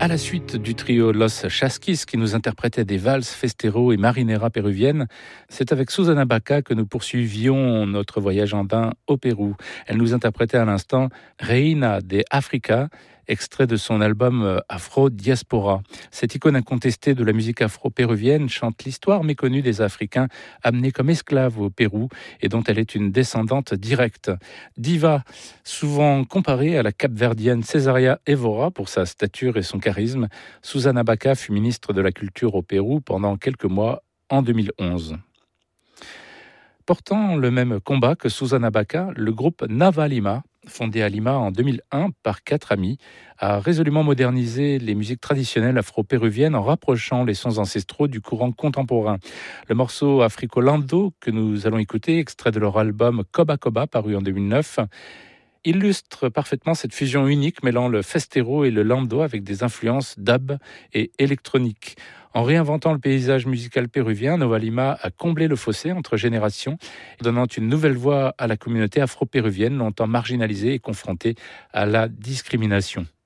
À la suite du trio Los Chasquis qui nous interprétait des valses, festero et marineras péruviennes, c'est avec Susana Baca que nous poursuivions notre voyage andin au Pérou. Elle nous interprétait à l'instant Reina de Africa, extrait de son album Afro Diaspora. Cette icône incontestée de la musique afro-péruvienne chante l'histoire méconnue des Africains amenés comme esclaves au Pérou et dont elle est une descendante directe. Diva, souvent comparée à la capverdienne Cesaria Évora pour sa stature et son charisme, Susana Baca fut ministre de la Culture au Pérou pendant quelques mois en 2011. Portant le même combat que Susana Baca, le groupe Nava Lima, fondé à Lima en 2001 par 4 amis, a résolument modernisé les musiques traditionnelles afro-péruviennes en rapprochant les sons ancestraux du courant contemporain. Le morceau Africolando que nous allons écouter, extrait de leur album Coba Coba, paru en 2009, illustre parfaitement cette fusion unique mêlant le festero et le lando avec des influences dub et électroniques. En réinventant le paysage musical péruvien, Nova Lima a comblé le fossé entre générations, donnant une nouvelle voix à la communauté afro-péruvienne longtemps marginalisée et confrontée à la discrimination.